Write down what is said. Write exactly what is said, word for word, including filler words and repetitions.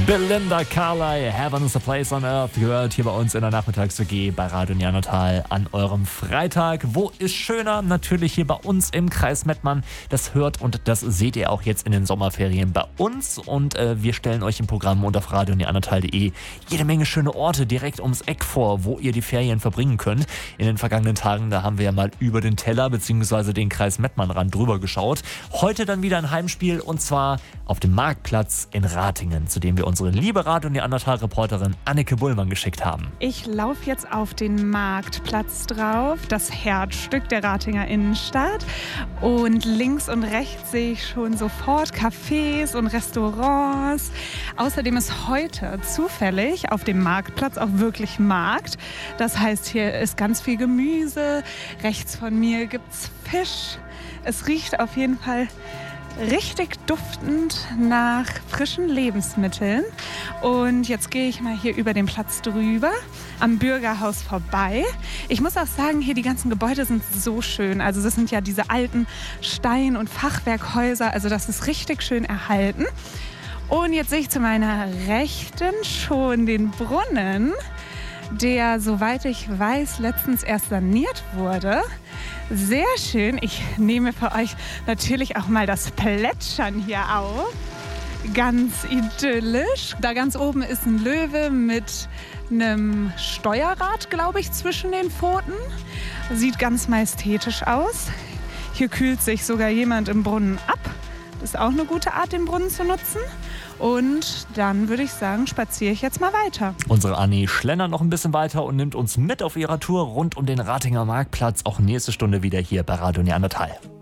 Belinda Carlisle, Heaven is a Place on Earth, gehört hier bei uns in der Nachmittags-W G bei Radio Neandertal an eurem Freitag. Wo ist schöner? Natürlich hier bei uns im Kreis Mettmann. Das hört und das seht ihr auch jetzt in den Sommerferien bei uns. Und äh, wir stellen euch im Programm und auf radio neandertal punkt de jede Menge schöne Orte direkt ums Eck vor, wo ihr die Ferien verbringen könnt. In den vergangenen Tagen, da haben wir ja mal über den Teller bzw. den Kreis Mettmann-Rand drüber geschaut. Heute dann wieder ein Heimspiel und zwar auf dem Marktplatz in Ratingen, zu dem wir unsere liebe Radio Neandertal-Reporterin Anneke Bullmann geschickt haben. Ich laufe jetzt auf den Marktplatz drauf, das Herzstück der Ratinger Innenstadt. Und links und rechts sehe ich schon sofort Cafés und Restaurants. Außerdem ist heute zufällig auf dem Marktplatz auch wirklich Markt. Das heißt, hier ist ganz viel Gemüse. Rechts von mir gibt's Fisch. Es riecht auf jeden Fall richtig duftend nach frischen Lebensmitteln. Und jetzt gehe ich mal hier über den Platz drüber, am Bürgerhaus vorbei. Ich muss auch sagen, hier die ganzen Gebäude sind so schön. Also das sind ja diese alten Stein- und Fachwerkhäuser. Also das ist richtig schön erhalten. Und jetzt sehe ich zu meiner Rechten schon den Brunnen, der, soweit ich weiß, letztens erst saniert wurde. Sehr schön. Ich nehme für euch natürlich auch mal das Plätschern hier auf. Ganz idyllisch. Da ganz oben ist ein Löwe mit einem Steuerrad, glaube ich, zwischen den Pfoten. Sieht ganz majestätisch aus. Hier kühlt sich sogar jemand im Brunnen ab. Das ist auch eine gute Art, den Brunnen zu nutzen. Und dann würde ich sagen, spaziere ich jetzt mal weiter. Unsere Anni schlendert noch ein bisschen weiter und nimmt uns mit auf ihrer Tour rund um den Ratinger Marktplatz. Auch nächste Stunde wieder hier bei Radio Neandertal.